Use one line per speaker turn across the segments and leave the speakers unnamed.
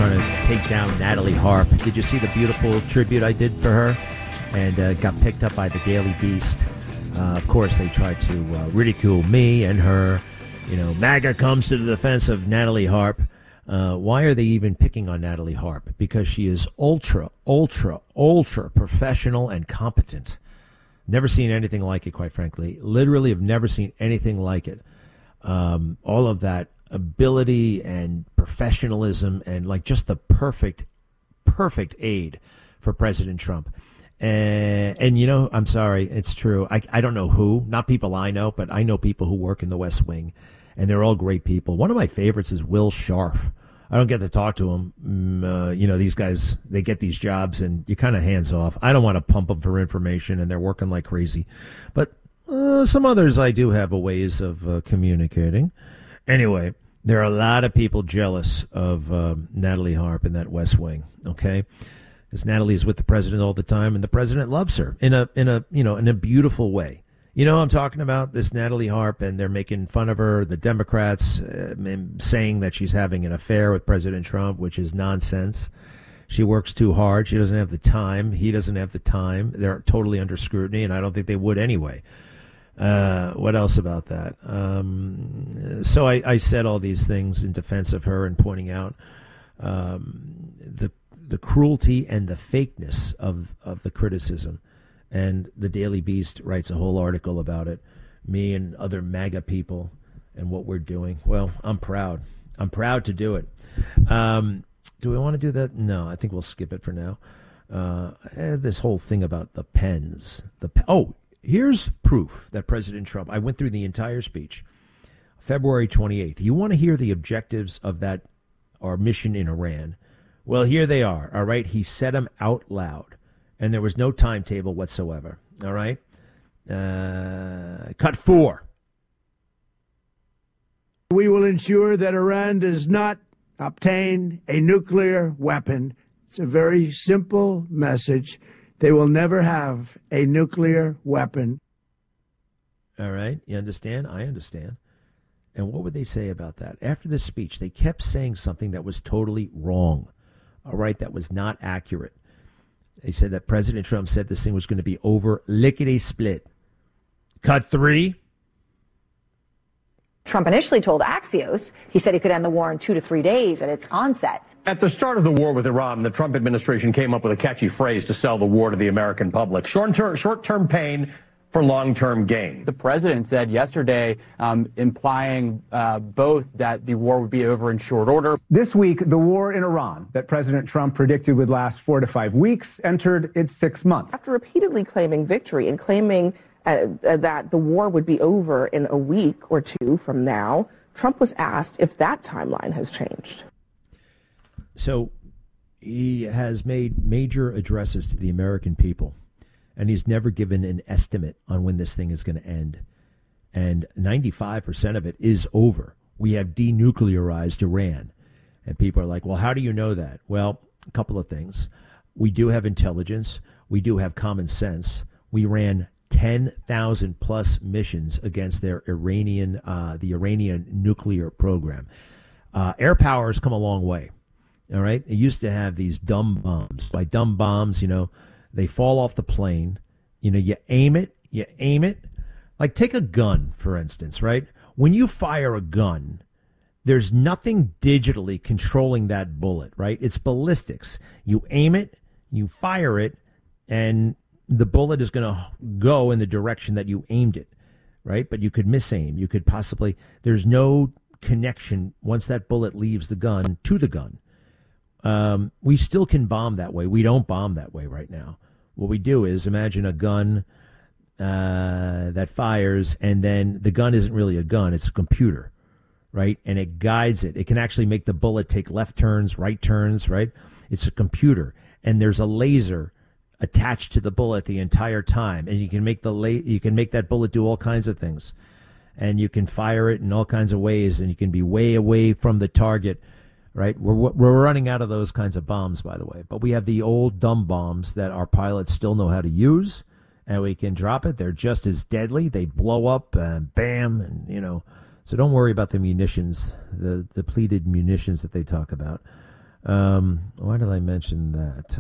trying to take down Natalie Harp. Did you see the beautiful tribute I did for her? And got picked up by the Daily Beast. Of course, they tried to ridicule me and her. You know, MAGA comes to the defense of Natalie Harp. Why are they even picking on Natalie Harp? Because she is ultra professional and competent. Never seen anything like it, quite frankly. Literally have never seen anything like it. All of that ability and professionalism and like just the perfect aid for President Trump. And you know, I'm sorry, it's true. I don't know who, not people I know, but I know people who work in the West Wing, and they're all great people. One of my favorites is Will Scharf. I don't get to talk to him. You know, these guys, they get these jobs and you kind of hands off. I don't want to pump them for information and they're working like crazy. But some others I do have a ways of communicating. Anyway, there are a lot of people jealous of Natalie Harp in that West Wing, okay? Because Natalie is with the president all the time and the president loves her in a beautiful way. You know, I'm talking about this Natalie Harp, and they're making fun of her, the Democrats, saying that she's having an affair with President Trump, which is nonsense. She works too hard. She doesn't have the time. He doesn't have the time. They're totally under scrutiny, and I don't think they would anyway. What else about that? So I said all these things in defense of her and pointing out the cruelty and the fakeness of the criticism. And the Daily Beast writes a whole article about it, me and other MAGA people and what we're doing. Well, I'm proud. I'm proud to do it. Do we want to do that? No, I think we'll skip it for now. This whole thing about the pens. Here's proof that President Trump, I went through the entire speech, February 28th. You want to hear the objectives of our mission in Iran? Well, here they are, all right? He said them out loud. And there was no timetable whatsoever. All right? Cut 4.
We will ensure that Iran does not obtain a nuclear weapon. It's a very simple message. They will never have a nuclear weapon.
All right? You understand? I understand. And what would they say about that? After the speech, they kept saying something that was totally wrong. All right? That was not accurate. They said that President Trump said this thing was going to be over lickety-split. Cut 3.
Trump initially told Axios he said he could end the war in 2 to 3 days at its onset.
At the start of the war with Iran, the Trump administration came up with a catchy phrase to sell the war to the American public. Short-term pain for long-term gain.
The president said yesterday, implying both that the war would be over in short order.
This week, the war in Iran that President Trump predicted would last 4 to 5 weeks entered its 6th month.
After repeatedly claiming victory and claiming that the war would be over in a week or two from now, Trump was asked if that timeline has changed.
So he has made major addresses to the American people. And he's never given an estimate on when this thing is going to end. And 95% of it is over. We have denuclearized Iran. And people are like, well, how do you know that? Well, a couple of things. We do have intelligence. We do have common sense. We ran 10,000 plus missions against the Iranian nuclear program. Air power has come a long way. All right. It used to have these dumb bombs. By dumb bombs, you know, they fall off the plane. You know, you aim it. Like take a gun, for instance, right? When you fire a gun, there's nothing digitally controlling that bullet, right? It's ballistics. You aim it, you fire it, and the bullet is going to go in the direction that you aimed it, right? But you could misaim. You could possibly, there's no connection once that bullet leaves the gun to the gun. We still can bomb that way. We don't bomb that way right now. What we do is imagine a gun that fires, and then the gun isn't really a gun. It's a computer, right? And it guides it. It can actually make the bullet take left turns, right turns, right? It's a computer. And there's a laser attached to the bullet the entire time. And you can make that bullet do all kinds of things. And you can fire it in all kinds of ways, and you can be way away from the target. Right, we're running out of those kinds of bombs, by the way. But we have the old dumb bombs that our pilots still know how to use, and we can drop it. They're just as deadly. They blow up and bam, and you know. So don't worry about the munitions, the depleted munitions that they talk about. Why did I mention that?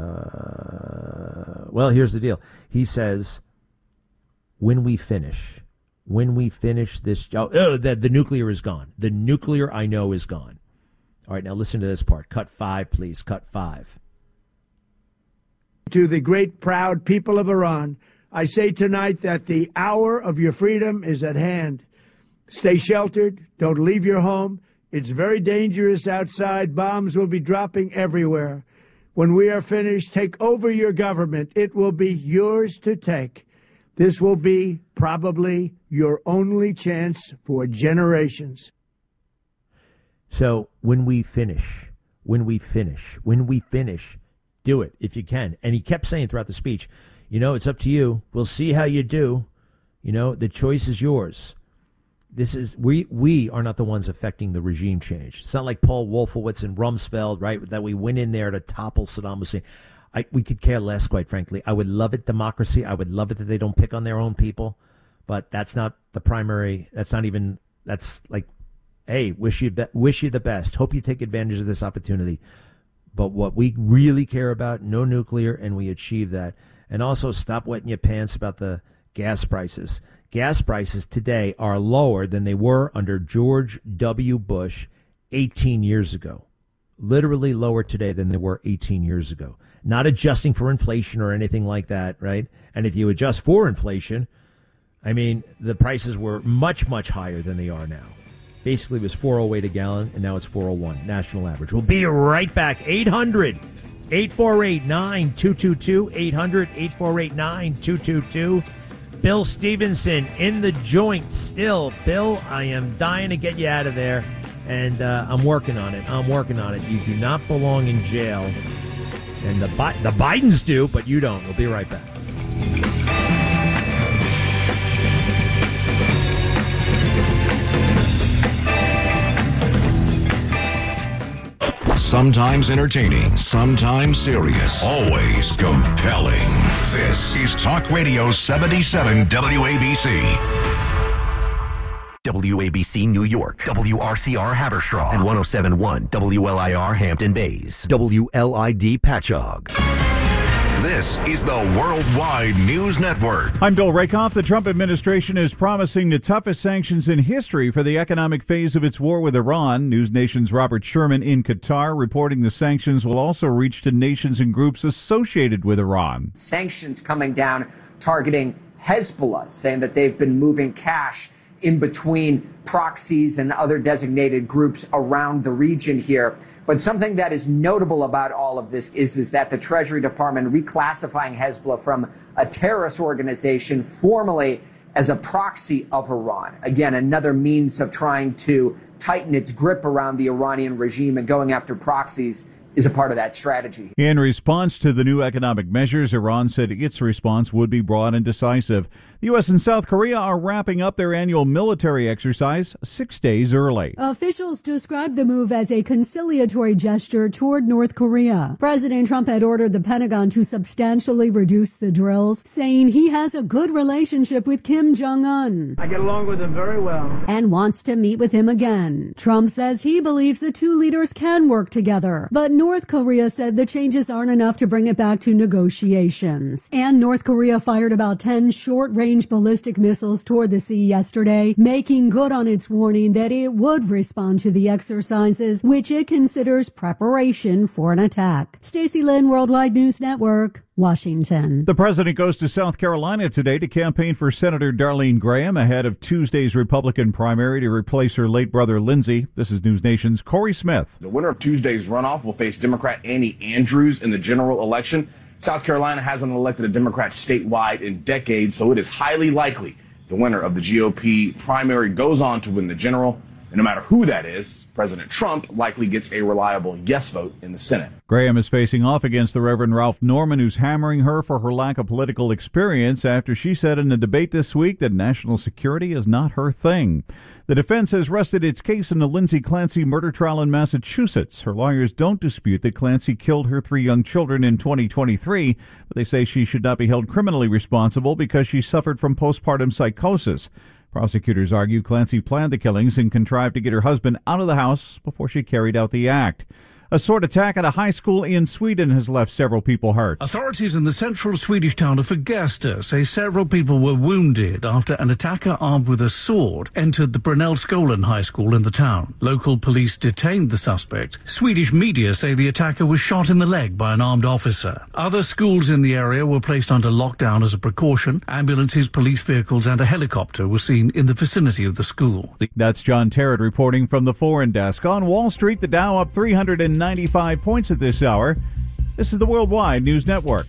Well, here's the deal. He says, when we finish this, the nuclear is gone. The nuclear, I know, is gone. All right, now listen to this part. Cut 5, please. Cut 5.
To the great, proud people of Iran, I say tonight that the hour of your freedom is at hand. Stay sheltered. Don't leave your home. It's very dangerous outside. Bombs will be dropping everywhere. When we are finished, take over your government. It will be yours to take. This will be probably your only chance for generations.
So when we finish, do it if you can. And he kept saying throughout the speech, it's up to you. We'll see how you do. The choice is yours. This is we are not the ones affecting the regime change. It's not like Paul Wolfowitz and Rumsfeld, right? That we went in there to topple Saddam Hussein. We could care less, quite frankly. I would love it, democracy. I would love it that they don't pick on their own people, but that's not the primary. That's like, hey, wish you the best. Hope you take advantage of this opportunity. But what we really care about, no nuclear, and we achieve that. And also stop wetting your pants about the gas prices. Gas prices today are lower than they were under George W. Bush 18 years ago. Literally lower today than they were 18 years ago. Not adjusting for inflation or anything like that, right? And if you adjust for inflation, the prices were much, much higher than they are now. Basically, it was $4.08 a gallon, and now it's $4.01, national average. We'll be right back. 800-848-9222, 800-848-9222. Bill Stevenson in the joint still. Bill, I am dying to get you out of there, and I'm working on it. You do not belong in jail, and the Bidens do, but you don't. We'll be right back.
Sometimes entertaining, sometimes serious, always compelling. This is Talk Radio 77 WABC.
WABC New York, WRCR Haverstraw, and 107.1 WLIR Hampton Bays, WLID Patchogue.
This is the Worldwide News Network.
I'm Bill Rakoff. The Trump administration is promising the toughest sanctions in history for the economic phase of its war with Iran. News Nation's Robert Sherman in Qatar reporting the sanctions will also reach to nations and groups associated with Iran.
Sanctions coming down targeting Hezbollah, saying that they've been moving cash in between proxies and other designated groups around the region here. But something that is notable about all of this is that the Treasury Department reclassifying Hezbollah from a terrorist organization formally as a proxy of Iran. Again, another means of trying to tighten its grip around the Iranian regime, and going after proxies is a part of that strategy.
In response to the new economic measures, Iran said its response would be broad and decisive. The U.S. and South Korea are wrapping up their annual military exercise 6 days early.
Officials described the move as a conciliatory gesture toward North Korea. President Trump had ordered the Pentagon to substantially reduce the drills, saying he has a good relationship with Kim Jong-un.
I get along with him very well.
And wants to meet with him again. Trump says he believes the two leaders can work together, but North Korea said the changes aren't enough to bring it back to negotiations. And North Korea fired about 10 short-range ballistic missiles toward the sea yesterday, making good on its warning that it would respond to the exercises, which it considers preparation for an attack. Stacey Lynn, Worldwide News Network, Washington.
The president goes to South Carolina today to campaign for Senator Darlene Graham ahead of Tuesday's Republican primary to replace her late brother Lindsey. This is News Nation's Corey Smith.
The winner of Tuesday's runoff will face Democrat Annie Andrews in the general election. South Carolina hasn't elected a Democrat statewide in decades, so it is highly likely the winner of the GOP primary goes on to win the general. And no matter who that is, President Trump likely gets a reliable yes vote in the Senate.
Graham is facing off against the Reverend Ralph Norman, who's hammering her for her lack of political experience after she said in a debate this week that national security is not her thing. The defense has rested its case in the Lindsay Clancy murder trial in Massachusetts. Her lawyers don't dispute that Clancy killed her 3 young children in 2023, but they say she should not be held criminally responsible because she suffered from postpartum psychosis. Prosecutors argue Clancy planned the killings and contrived to get her husband out of the house before she carried out the act. A sword attack at a high school in Sweden has left several people hurt.
Authorities in the central Swedish town of Fagersta say several people were wounded after an attacker armed with a sword entered the Brunellskolan High School in the town. Local police detained the suspect. Swedish media say the attacker was shot in the leg by an armed officer. Other schools in the area were placed under lockdown as a precaution. Ambulances, police vehicles and a helicopter were seen in the vicinity of the school.
That's John Terrett reporting from the Foreign Desk. On Wall Street, the Dow up 395 points at this hour. This is the Worldwide News Network.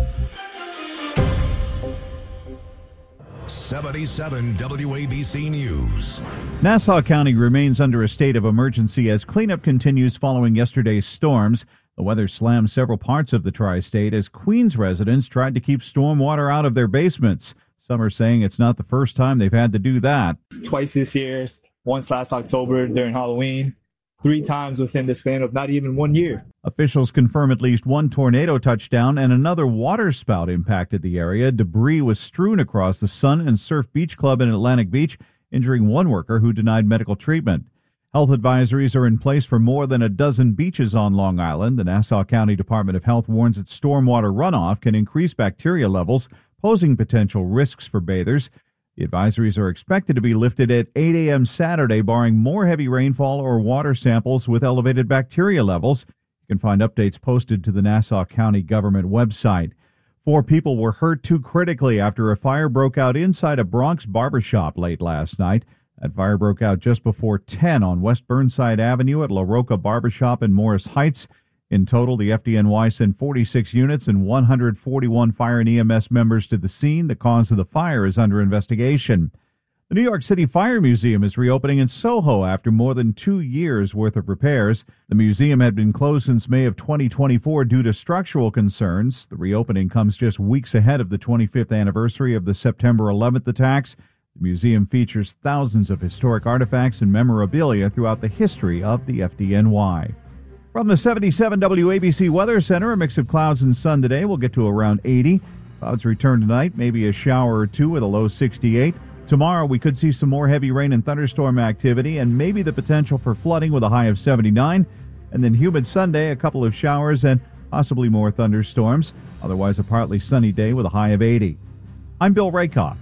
77 WABC News.
Nassau County remains under a state of emergency as cleanup continues following yesterday's storms. The weather slammed several parts of the tri-state as Queens residents tried to keep storm water out of their basements. Some are saying it's not the first time they've had to do that.
Twice this year, once last October during Halloween, 3 times within the span of not even 1 year.
Officials confirm at least one tornado touchdown and another water spout impacted the area. Debris was strewn across the Sun and Surf Beach Club in Atlantic Beach, injuring one worker who denied medical treatment. Health advisories are in place for more than a dozen beaches on Long Island. The Nassau County Department of Health warns that stormwater runoff can increase bacteria levels, posing potential risks for bathers. The advisories are expected to be lifted at 8 a.m. Saturday, barring more heavy rainfall or water samples with elevated bacteria levels. You can find updates posted to the Nassau County government website. 4 people were hurt too critically after a fire broke out inside a Bronx barbershop late last night. That fire broke out just before 10 on West Burnside Avenue at La Roca Barbershop in Morris Heights. In total, the FDNY sent 46 units and 141 fire and EMS members to the scene. The cause of the fire is under investigation. The New York City Fire Museum is reopening in Soho after more than 2 years' worth of repairs. The museum had been closed since May of 2024 due to structural concerns. The reopening comes just weeks ahead of the 25th anniversary of the September 11th attacks. The museum features thousands of historic artifacts and memorabilia throughout the history of the FDNY. From the 77 WABC Weather Center, a mix of clouds and sun today. We'll get to around 80. Clouds return tonight, maybe a shower or two with a low 68. Tomorrow, we could see some more heavy rain and thunderstorm activity and maybe the potential for flooding with a high of 79. And then humid Sunday, a couple of showers and possibly more thunderstorms. Otherwise, a partly sunny day with a high of 80. I'm Bill Rakoff.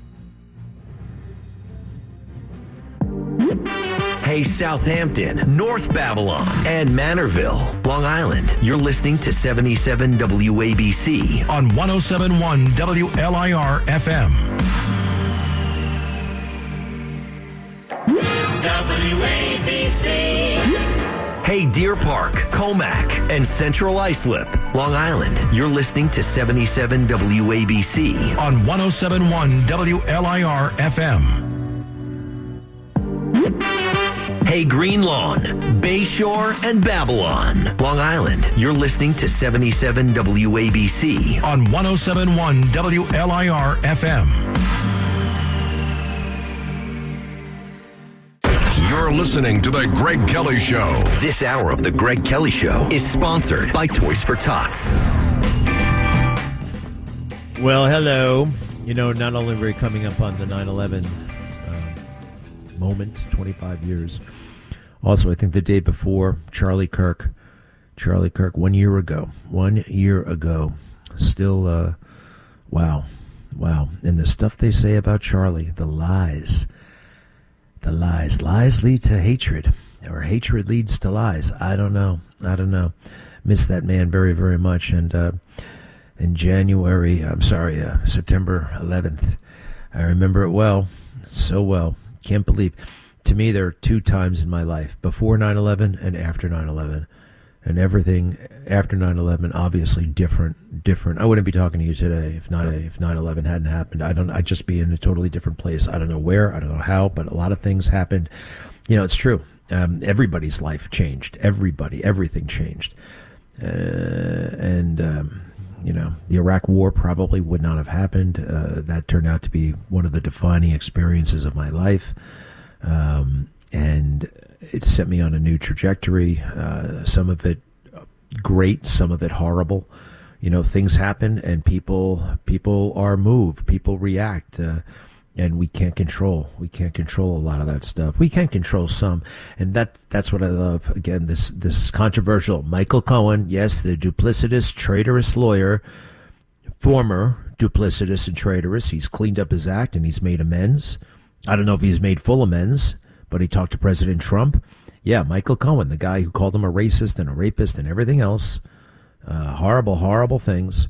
Hey, Southampton, North Babylon, and Manorville, Long Island. You're listening to 77 WABC
on 107.1 WLIR FM.
WABC. Hey, Deer Park, Comac, and Central Islip, Long Island. You're listening to 77 WABC
on 107.1 WLIR FM.
Hey, Green Lawn, Bayshore, and Babylon, Long Island. You're listening to 77 WABC
on 107.1 WLIR FM. You're listening to The Greg Kelly Show.
This hour of The Greg Kelly Show is sponsored by Toys for Tots.
Well, hello. You know, not only are we coming up on the 9/11 moment, 25 years. Also, I think the day before, Charlie Kirk, 1 year ago. Still, wow. And the stuff they say about Charlie, the lies lead to hatred, or hatred leads to lies. I don't know. Miss that man very, very much. And in September 11th, I remember it well, so well. Can't believe. To me, there are 2 times in my life, before 9/11 and after 9/11. And everything after 9/11, obviously different. I wouldn't be talking to you today if 9/11 hadn't happened. I'd just be in a totally different place. I don't know where, I don't know how, but a lot of things happened. You know, it's true. Everybody's life changed. Everything changed. You know, the Iraq War probably would not have happened. That turned out to be one of the defining experiences of my life. And it set me on a new trajectory. Some of it great, some of it horrible. You know, things happen and people are moved. People react. And we can't control. We can't control a lot of that stuff. We can control some, and that's what I love. Again, this controversial Michael Cohen, yes, the duplicitous, traitorous lawyer, former duplicitous and traitorous. He's cleaned up his act and he's made amends. I don't know if he's made full amends, but he talked to President Trump. Yeah, Michael Cohen, the guy who called him a racist and a rapist and everything else, horrible, horrible things,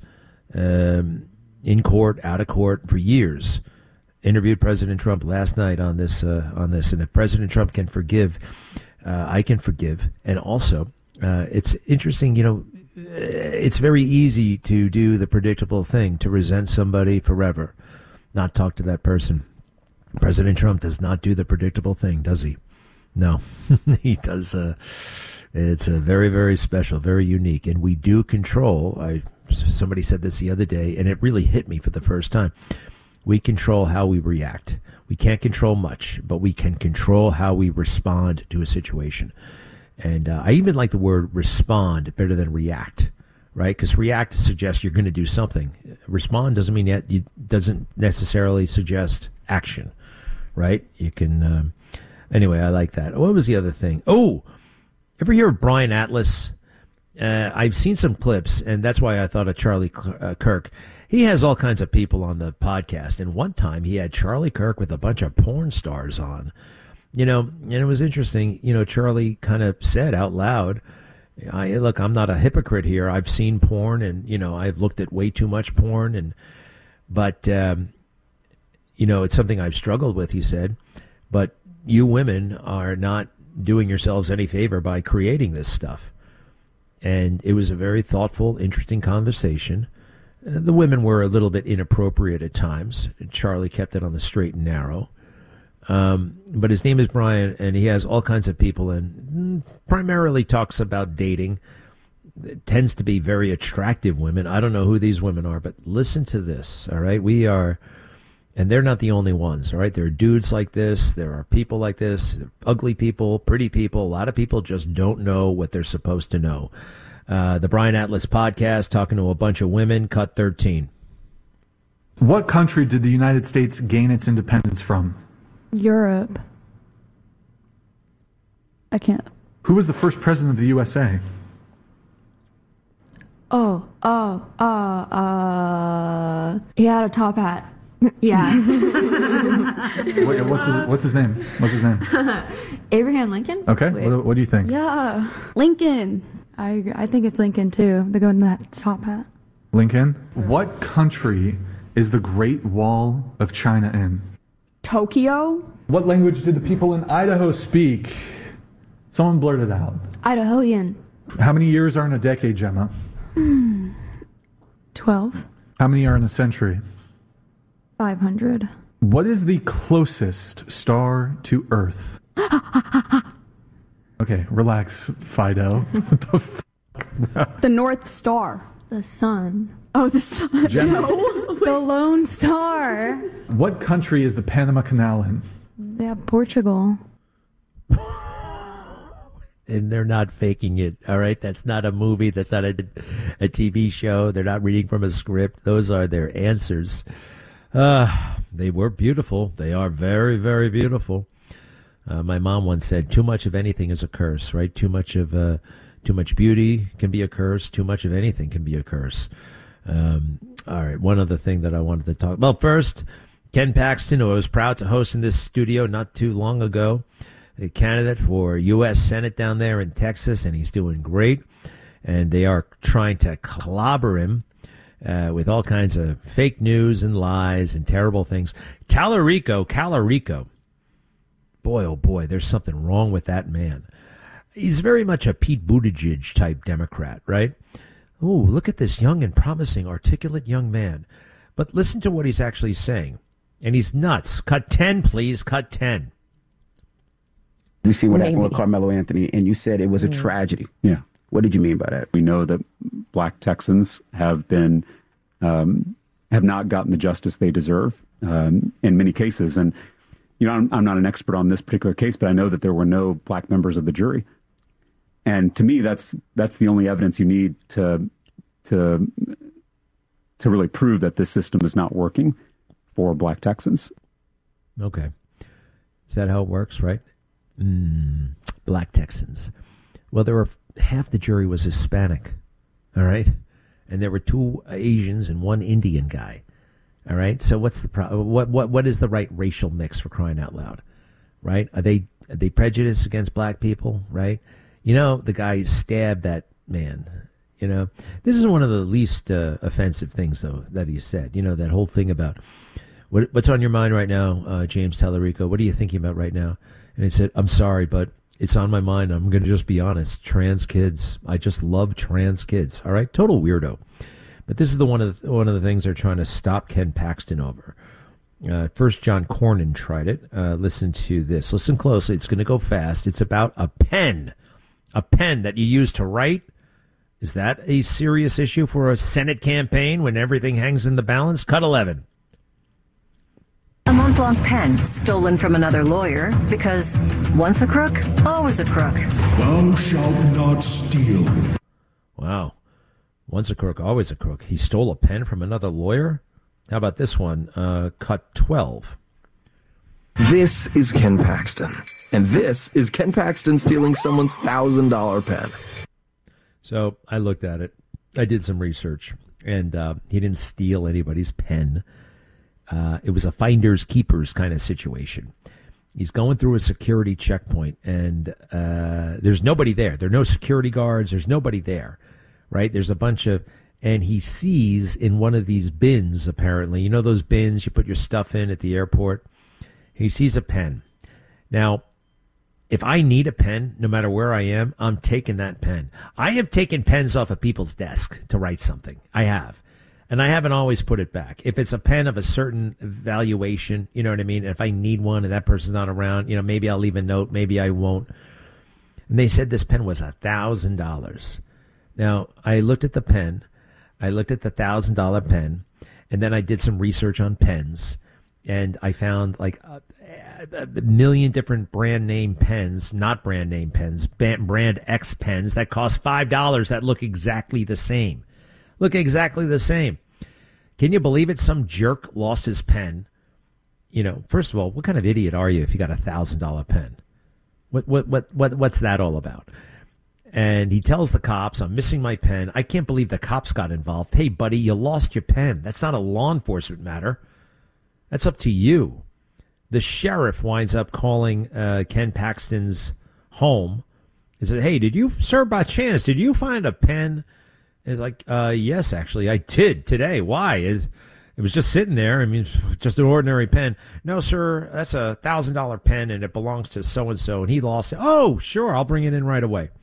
in court, out of court for years. Interviewed President Trump last night on this, and if President Trump can forgive, I can forgive. And also, it's interesting, it's very easy to do the predictable thing, to resent somebody forever, not talk to that person. President Trump does not do the predictable thing, does he? No, he does. It's a very, very special, very unique, and we do control. Somebody said this the other day, and it really hit me for the first time. We control how we react. We can't control much, but we can control how we respond to a situation. And I even like the word respond better than react, right? Because react suggests you're going to do something. Respond doesn't mean yet, doesn't necessarily suggest action, right? You can. Anyway, I like that. What was the other thing? Oh, ever hear of Brian Atlas? I've seen some clips, and that's why I thought of Charlie Kirk. He has all kinds of people on the podcast, and one time he had Charlie Kirk with a bunch of porn stars on. And it was interesting. Charlie kind of said out loud, look, I'm not a hypocrite here. I've seen porn, and, I've looked at way too much porn, but it's something I've struggled with, he said. But you women are not doing yourselves any favor by creating this stuff. And it was a very thoughtful, interesting conversation. The women were a little bit inappropriate at times. Charlie kept it on the straight and narrow. But his name is Brian, and he has all kinds of people, and primarily talks about dating. It tends to be very attractive women. I don't know who these women are, but listen to this, all right? We are, and they're not the only ones, all right? There are dudes like this. There are people like this, ugly people, pretty people. A lot of people just don't know what they're supposed to know. The Brian Atlas podcast, talking to a bunch of women, cut 13.
What country did the United States gain its independence from?
Europe. I can't.
Who was the first president of the USA?
He had a top hat. Yeah.
What's his name?
Abraham Lincoln?
Okay. What do you think?
Yeah. Lincoln. I think it's Lincoln too. They're going to that top hat.
Lincoln? What country is the Great Wall of China in?
Tokyo?
What language do the people in Idaho speak? Someone blurt it out.
Idahoan.
How many years are in a decade, Gemma?
12.
How many are in a century?
500.
What is the closest star to Earth? Okay, relax, Fido. What the fuck?
The North Star. The sun. Oh, the sun.
Gemma.
No. The Lone Star.
What country is the Panama Canal in?
Yeah, Portugal.
And they're not faking it, all right? That's not a movie. That's not a TV show. They're not reading from a script. Those are their answers. They were beautiful. They are very, very beautiful. My mom once said, too much of anything is a curse, right? Too much beauty can be a curse. Too much of anything can be a curse. All right, one other thing that I wanted to talk about. Well, first, Ken Paxton, who I was proud to host in this studio not too long ago, a candidate for U.S. Senate down there in Texas, and he's doing great. And they are trying to clobber him with all kinds of fake news and lies and terrible things. Calorico. Boy, oh boy, there's something wrong with that man. He's very much a Pete Buttigieg type Democrat, right? Ooh, look at this young and promising, articulate young man. But listen to what he's actually saying. And he's nuts. Cut 10, please. Cut 10.
We see what happened with Carmelo Anthony, and you said it was a tragedy.
Yeah.
What did you mean by that?
We know that black Texans have been have not gotten the justice they deserve in many cases. And I'm not an expert on this particular case, but I know that there were no black members of the jury. And to me, that's the only evidence you need to really prove that this system is not working for black Texans.
Okay. Is that how it works, right? Black Texans. Well, there were half the jury was Hispanic, all right? And there were 2 Asians and 1 Indian guy, all right? So what's the what is the right racial mix, for crying out loud, right? Are they prejudiced against black people, right? You know, the guy stabbed that man, you know. This is one of the least offensive things, though, that he said. You know, that whole thing about what's on your mind right now, James Tallarico? What are you thinking about right now? And he said, I'm sorry, but it's on my mind. I'm going to just be honest. Trans kids. I just love trans kids. All right? Total weirdo. But this is one of the things they're trying to stop Ken Paxton over. First, John Cornyn tried it. Listen to this. Listen closely. It's going to go fast. It's about a pen. A pen that you use to write. Is that a serious issue for a Senate campaign when everything hangs in the balance? Cut 11.
A Montblanc pen stolen from another lawyer because once a crook, always a crook.
Thou shalt not steal.
Wow. Once a crook, always a crook. He stole a pen from another lawyer? How about this one? Cut 12.
This is Ken Paxton. And this is Ken Paxton stealing someone's $1,000 pen.
So I looked at it. I did some research. And he didn't steal anybody's pen. It was a finders keepers kind of situation. He's going through a security checkpoint, and there's nobody there. There are no security guards. There's nobody there, right? There's a bunch of, and he sees in one of these bins, apparently, you know those bins you put your stuff in at the airport? He sees a pen. Now, if I need a pen, no matter where I am, I'm taking that pen. I have taken pens off of people's desk to write something. I have. And I haven't always put it back. If it's a pen of a certain valuation, you know what I mean? If I need one and that person's not around, you know, maybe I'll leave a note, maybe I won't. And they said this pen was $1,000. Now, I looked at the pen. I looked at the $1,000 pen. And then I did some research on pens. And I found like a million different brand name pens, not brand name pens, brand X pens that cost $5 that look exactly the same. Look exactly the same. Can you believe it? Some jerk lost his pen. You know, first of all, what kind of idiot are you if you got a $1,000 pen? What's that all about? And he tells the cops, I'm missing my pen. I can't believe the cops got involved. Hey, buddy, you lost your pen. That's not a law enforcement matter. That's up to you. The sheriff winds up calling Ken Paxton's home and said, hey, sir, by chance, did you find a pen? It's like, yes, actually, I did today. Why? It was just sitting there. I mean, just an ordinary pen. No, sir, that's a $1,000 pen, and it belongs to so-and-so, and he lost it. Oh, sure, I'll bring it in right away.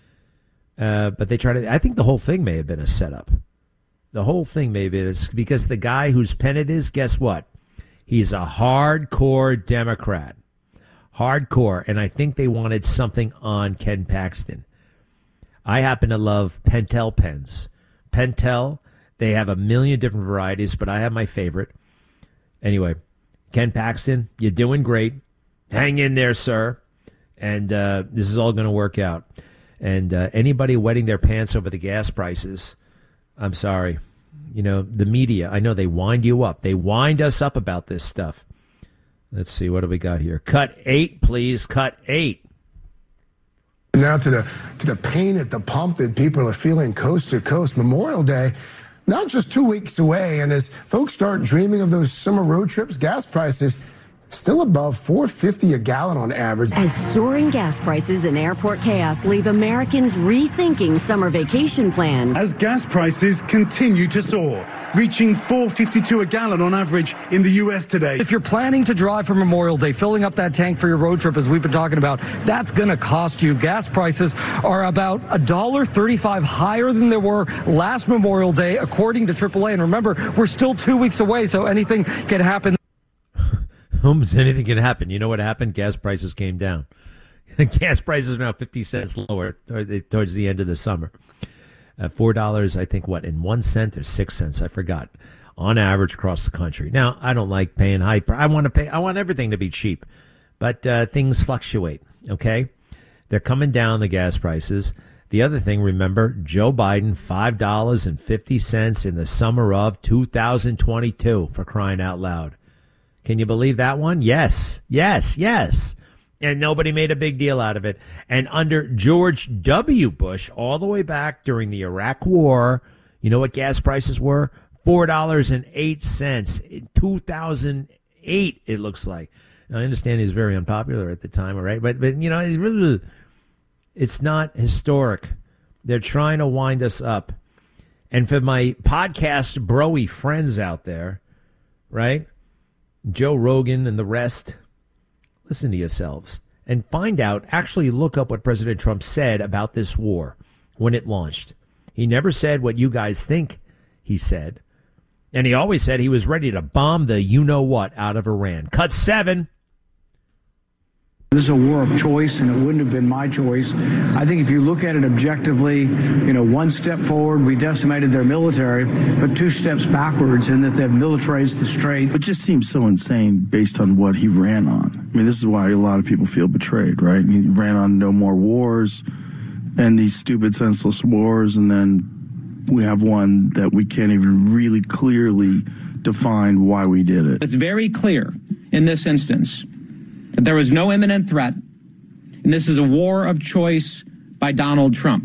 But they tried to, I think the whole thing may have been a setup. The whole thing may have been because the guy whose pen it is, guess what? He's a hardcore Democrat. Hardcore. And I think they wanted something on Ken Paxton. I happen to love Pentel pens. Pentel, they have a million different varieties, but I have my favorite. Anyway, Ken Paxton, you're doing great. Hang in there, sir. And this is all going to work out. And anybody wetting their pants over the gas prices, I'm sorry. You know, the media, I know they wind you up. They wind us up about this stuff. Let's see, what do we got here? Cut 8, please. Cut 8.
Now to the pain at the pump that people are feeling coast to coast. Memorial Day, not just 2 weeks away. And as folks start dreaming of those summer road trips, gas prices still above $4.50 a gallon on average.
As soaring gas prices and airport chaos leave Americans rethinking summer vacation plans.
As gas prices continue to soar, reaching $4.52 a gallon on average in the U.S. today.
If you're planning to drive for Memorial Day, filling up that tank for your road trip, as we've been talking about, that's going to cost you. Gas prices are about $1.35 higher than they were last Memorial Day, according to AAA. And remember, we're still 2 weeks away, so anything can happen.
Anything can happen. You know what happened? Gas prices came down. Gas prices are now 50 cents lower towards the end of the summer. $4, I think, in 1 cent or 6 cents? I forgot. On average across the country. Now, I don't like paying high. I want everything to be cheap. But things fluctuate, okay? They're coming down, the gas prices. The other thing, remember, Joe Biden, $5.50 in the summer of 2022, for crying out loud. Can you believe that one? Yes. And nobody made a big deal out of it. And under George W. Bush, all the way back during the Iraq War, you know what gas prices were? $4.08 in 2008, it looks like. Now, I understand he was very unpopular at the time, all right? But you know, it's not historic. They're trying to wind us up. And for my podcast bro-y friends out there, right? Joe Rogan and the rest, listen to yourselves and find out, actually look up what President Trump said about this war when it launched. He never said what you guys think he said. And he always said he was ready to bomb the you-know-what out of Iran. Cut 7.
This is a war of choice, and it wouldn't have been my choice. I think if you look at it objectively, one step forward, we decimated their military, but 2 steps backwards in that they've militarized the strait.
It just seems so insane based on what he ran on. I mean, this is why a lot of people feel betrayed, right? He ran on no more wars and these stupid, senseless wars, and then we have one that we can't even really clearly define why we did it.
It's very clear in this instance that there was no imminent threat, and this is a war of choice by Donald Trump.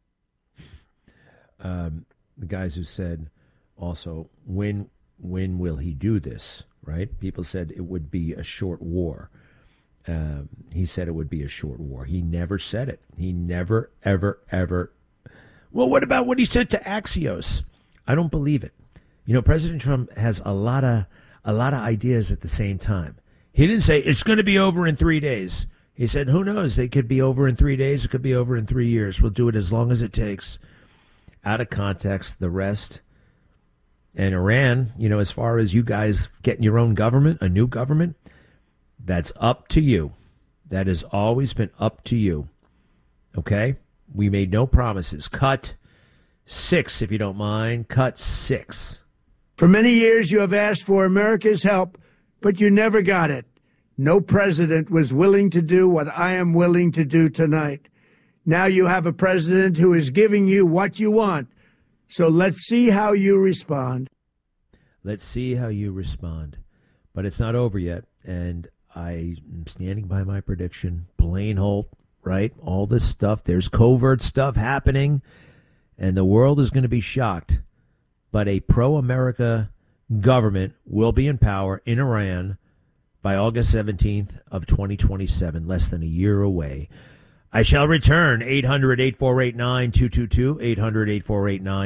The guys who said also, when will he do this, right? People said it would be a short war. He said it would be a short war. He never said it. He never, ever. Well, what about what he said to Axios? I don't believe it. You know, President Trump has a lot of ideas at the same time. He didn't say it's going to be over in 3 days. He said, who knows? They could be over in 3 days. It could be over in 3 years. We'll do it as long as it takes. Out of context, the rest. And Iran, as far as you guys getting your own government, a new government, that's up to you. That has always been up to you. Okay? We made no promises. Cut 6, if you don't mind. Cut 6.
For many years, you have asked for America's help, but you never got it. No president was willing to do what I am willing to do tonight. Now you have a president who is giving you what you want. So let's see how you respond.
Let's see how you respond. But it's not over yet. And I am standing by my prediction. Blaine Holt, right? All this stuff. There's covert stuff happening. And the world is going to be shocked. But a pro-America government will be in power in Iran by August 17th of 2027, less than a year away. I shall return. 800-8489-222, 800-8489.